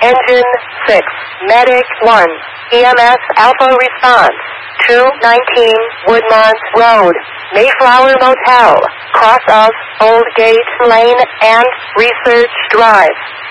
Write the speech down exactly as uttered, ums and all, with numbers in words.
Engine six, Medic one, E M S Alpha response, two nineteen Woodmont Road, Mayflower Motel, cross of Old Gate Lane and Research Drive.